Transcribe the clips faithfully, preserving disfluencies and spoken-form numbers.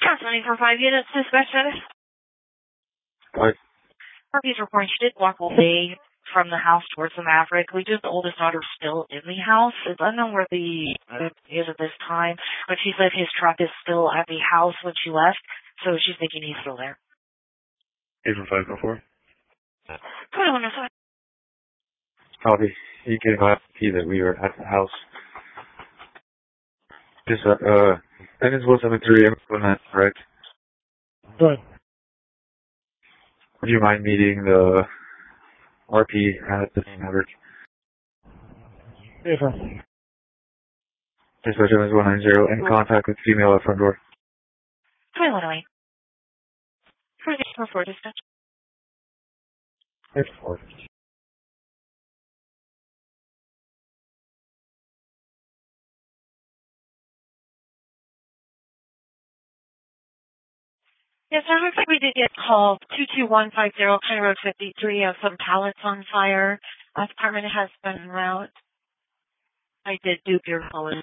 Fascinating for five units, dispatch status. What? Harvey's reporting she did walk away from the house towards the Maverick. We just the oldest daughter still in the house. It's unknown where the uh, is at this time, but she said his truck is still at the house when she left, so she's thinking he's still there. eight one five oh four. twenty-one oh five. Copy. You can see that we were at the house. Just, uh, uh, Dennis one seven three, implement, correct? Good. Would you mind meeting the R P at the Maverick? Paper. Dispatch Dennis one nine zero, in contact with female at front door. twenty-one oh eight. twenty-four dispatch. eight four. Yes, sir. Looks like we did get call two two one five zero, County Road fifty-three, of some pallets on fire. Uh, department has been en route. I did do your calling.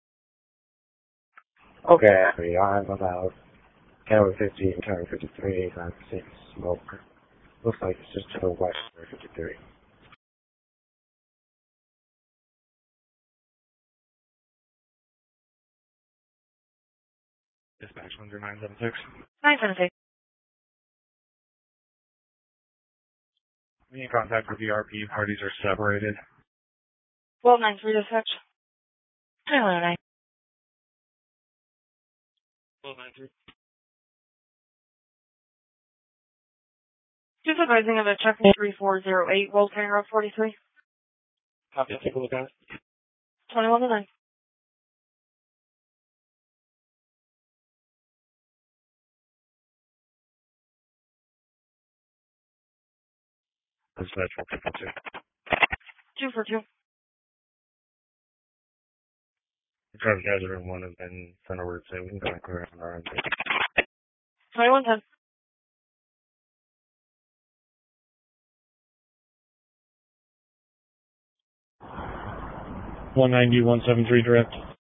Okay, we are about County fifty and County fifty-three, I'm seeing smoke. Looks like it's just to the west of fifty-three. Dispatch one zero nine seven six. nine seven six. We in contact with the R P, parties are separated. twelve nine three dispatch. twenty-one oh nine. twelve nine three. Just advising of a check three four zero eight, Wolf County Road forty-three. Copy, take a look at it. twenty-one oh nine. Dispatch one fifty two. two for two. The traffic hazard one has been sent over to say we can go and clear on our end. twenty-one ten. one ninety, one seventy-three direct.